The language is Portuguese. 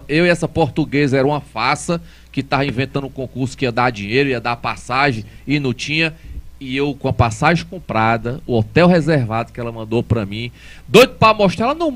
eu e essa portuguesa era uma farsa, que tava inventando um concurso que ia dar dinheiro, ia dar passagem, e não tinha. E eu, com a passagem comprada, o hotel reservado que ela mandou pra mim, doido pra mostrar, ela não